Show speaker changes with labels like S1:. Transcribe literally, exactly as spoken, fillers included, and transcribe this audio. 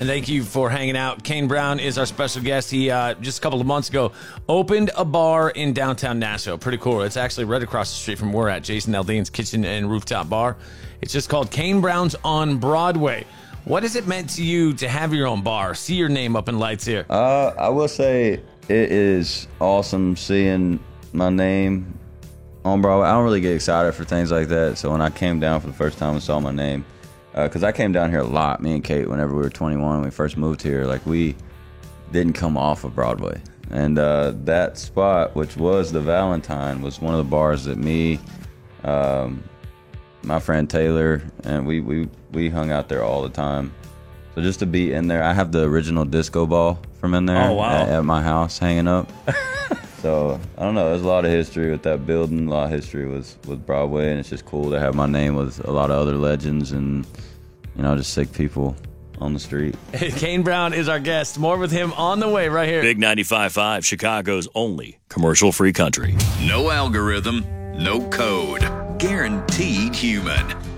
S1: And thank you for hanging out. Kane Brown is our special guest. He, uh, just a couple of months ago, opened a bar in downtown Nashville. Pretty cool. It's actually right across the street from where we're at, Jason Aldean's Kitchen and Rooftop Bar. It's just called Kane Brown's on Broadway. What has it meant to you to have your own bar, see your name up in lights here?
S2: Uh, I will say it is awesome seeing my name on Broadway. I don't really get excited for things like that, so when I came down for the first time and saw my name, because uh, I came down here a lot, me and Kate, whenever we were twenty-one, when we first moved here, like we didn't come off of Broadway. And uh, that spot, which was the Valentine, was one of the bars that me, um, my friend Taylor, and we, we, we hung out there all the time. So just to be in there, I have the original disco ball from in there
S1: oh, wow.
S2: at, at my house hanging up. So, I don't know, there's a lot of history with that building, a lot of history with, with Broadway, and it's just cool to have my name with a lot of other legends and, you know, just sick people on the street.
S1: Kane Brown is our guest. More with him on the way right here.
S3: Big ninety-five point five, Chicago's only commercial-free country.
S4: No algorithm, no code. Guaranteed human.